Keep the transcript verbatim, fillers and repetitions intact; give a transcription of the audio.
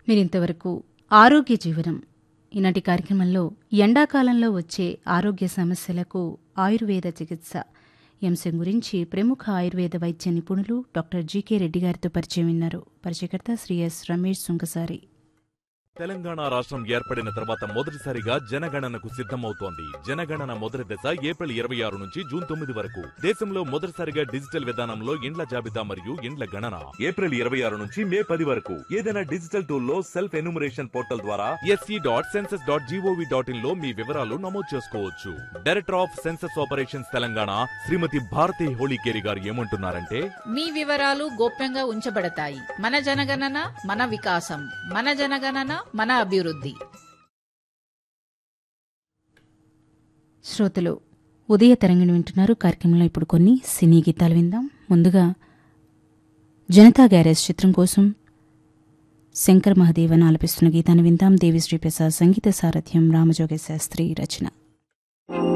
మీరింతవరకు ఆరోగ్య జీవనం ఈనాటి కార్యక్రమంలో ఎండాకాలంలో వచ్చే ఆరోగ్య సమస్యలకు ఆయుర్వేద చికిత్స ఈ అంశం గురించి ప్రముఖ ఆయుర్వేద వైద్య నిపుణులు డాక్టర్ జీకే రెడ్డి గారితో పరిచయం విన్నారు. పరిచయకర్త శ్రీ ఎస్ రమేష్ సుంకసారి. తెలంగాణ రాష్ట్రం ఏర్పడిన తర్వాత మొదటిసారిగా జనగణనకు సిద్ధమవుతోంది. జనగణన మొదటి దశ ఏప్రిల్ ఇరవై ఆరు నుంచి జూన్ తొమ్మిది వరకు దేశంలో మొదటిసారిగా డిజిటల్ విధానంలో ఇండ్ల జాబితా మరియు ఇండ్ల గణన ఏప్రిల్ ఇరవై ఆరు నుంచి మే పది వరకు ఏదైనా డిజిటల్ టూల్ లో సెల్ఫ్ ఎన్యూమరేషన్ పోర్టల్ ద్వారా SC dot census dot GOV dot in లో మీ వివరాలు నమోదు చేసుకోవచ్చు. Director of census operations Telangana శ్రీమతి భారతి హోళీకేరి గారు ఏమంటున్నారంటే, మీ వివరాలు గోప్యంగా ఉంచబడతాయి. మన జనగణన మన వికాసం, మన జనగణన మన అభివృద్ధి. శ్రోతలు ఉదయ తరంగిణి వింటున్నారు. కార్యక్రమంలో ఇప్పుడు కొన్ని సినీ గీతాలు విందాం. ముందుగా జనతా గ్యారేజ్ చిత్రం కోసం శంకర్ మహదేవన్ ఆలపిస్తున్న గీతాన్ని విందాం. దేవిశ్రీ ప్రసాద్ సంగీత సారథ్యం, రామజోగ శాస్త్రి రచన.